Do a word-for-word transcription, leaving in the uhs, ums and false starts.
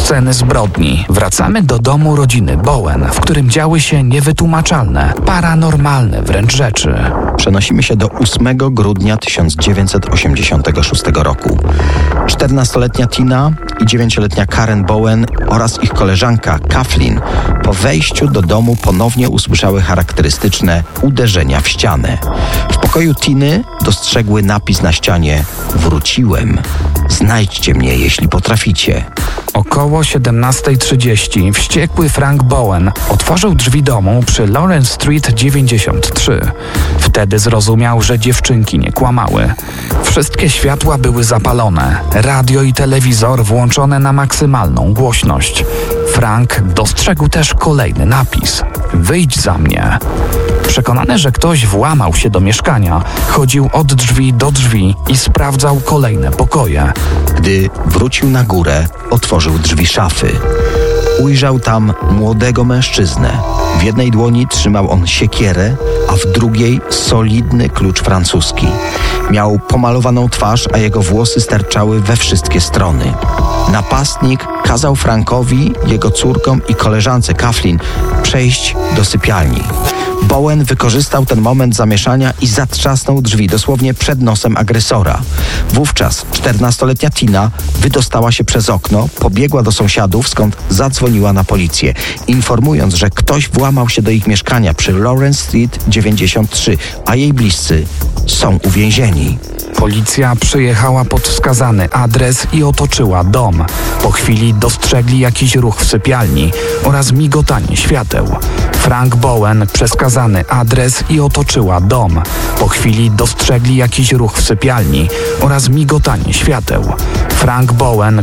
Sceny zbrodni. Wracamy do domu rodziny Bowen, w którym działy się niewytłumaczalne, paranormalne wręcz rzeczy. Przenosimy się do ósmego grudnia tysiąc dziewięćset osiemdziesiątego szóstego roku. czternastoletnia Tina i dziewięcioletnia Karen Bowen oraz ich koleżanka Kathleen po wejściu do domu ponownie usłyszały charakterystyczne uderzenia w ścianę. W pokoju Tiny dostrzegły napis na ścianie: wróciłem. Znajdźcie mnie, jeśli potraficie. Około siedemnasta trzydzieści wściekły Frank Bowen otworzył drzwi domu przy Lawrence Street dziewięćdziesiąt trzy. Wtedy zrozumiał, że dziewczynki nie kłamały. Wszystkie światła były zapalone, radio i telewizor włączone na maksymalną głośność. Frank dostrzegł też kolejny napis: wyjdź za mnie. Przekonany, że ktoś włamał się do mieszkania, chodził od drzwi do drzwi i sprawdzał kolejne pokoje. Gdy wrócił na górę, otworzył drzwi szafy. Ujrzał tam młodego mężczyznę. W jednej dłoni trzymał on siekierę, a w drugiej solidny klucz francuski. Miał pomalowaną twarz, a jego włosy sterczały we wszystkie strony. Napastnik kazał Frankowi, jego córkom i koleżance Kathleen przejść do sypialni. Bowen wykorzystał ten moment zamieszania i zatrzasnął drzwi dosłownie przed nosem agresora. Wówczas czternastoletnia Tina wydostała się przez okno, pobiegła do sąsiadów, skąd zadzwoniła na policję, informując, że ktoś włamał się do ich mieszkania przy Lawrence Street dziewięćdziesiąt trzy, a jej bliscy są uwięzieni. Policja przyjechała pod wskazany adres i otoczyła dom. Po chwili dostrzegli jakiś ruch w sypialni oraz migotanie świateł. Frank Bowen przeskazany adres i otoczyła dom. Po chwili dostrzegli jakiś ruch w sypialni oraz migotanie świateł. Frank Bowen